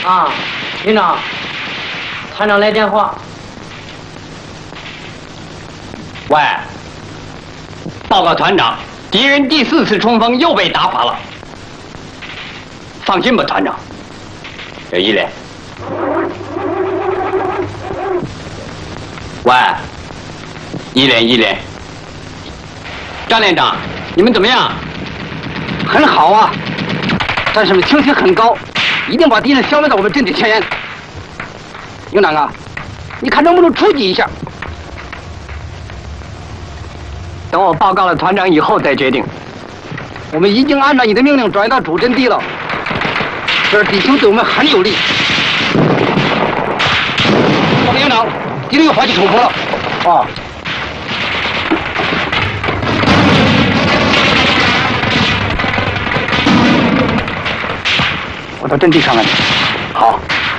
啊，营长，团长来电话。 喂，报告团长，敌人第4次冲锋又被打垮了。放心吧，团长。一连。喂，一连。张连长，你们怎么样？ 很好啊，战士们情绪很高，一定把敌人消灭到我们阵地前沿。营长啊，你看能不能出击一下？ 等我报告了团长以后再决定。 我们已经按照你的命令转移到主阵地了，这儿敌情对我们很有利。报告营长，敌人有发起冲锋了。 哦。 我到阵地看看去。 好。